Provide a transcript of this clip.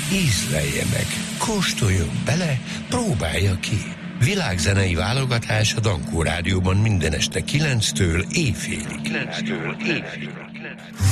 ízlelje meg, kóstoljon bele, próbálja ki. Világzenei válogatás a Dankó Rádióban minden este 9-től éjfélig.